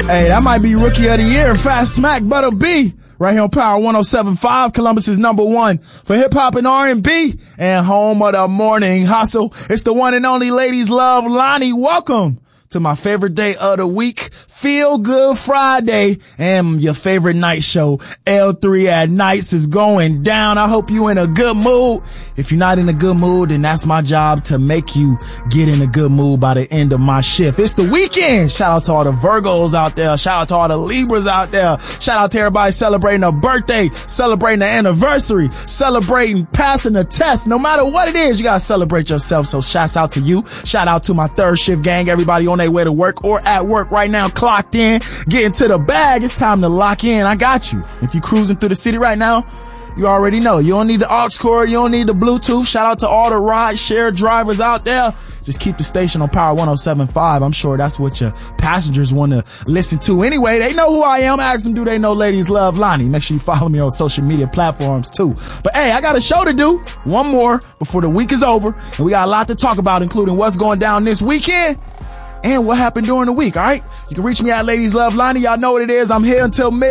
Hey, that might be Rookie of the Year. Fast Smack Butter B. Right here on Power 107.5, Columbus's number one for hip hop and R&B and home of the morning hustle. It's the one and only Ladies Love Lonnie. Welcome to my favorite day of the week, Feel Good Friday, and your favorite night show, L3 at Nights, is going down. I hope you in a good mood. If you're not in a good mood, then that's my job to make you get in a good mood by the end of my shift. It's the weekend. Shout out to all the Virgos out there. Shout out to all the Libras out there. Shout out to everybody celebrating a birthday, celebrating an anniversary, celebrating passing a test. No matter what it is, you gotta celebrate yourself. So shouts out to you. Shout out to my third shift gang, everybody on their way to work or at work right now, clocked in, getting to the bag. It's time to lock in. I got you. If you cruising through the city right now, you already know. You don't need the aux cord. You don't need the Bluetooth. Shout out to all the ride share drivers out there. Just keep the station on Power 107.5. I'm sure that's what your passengers want to listen to. Anyway, they know who I am. Ask them, do they know Ladies Love Lonnie? Make sure you follow me on social media platforms too. But hey, I got a show to do. One more before the week is over. And we got a lot to talk about, including what's going down this weekend and what happened during the week. All right. You can reach me at Ladies Love Lonnie. Y'all know what it is. I'm here until mid.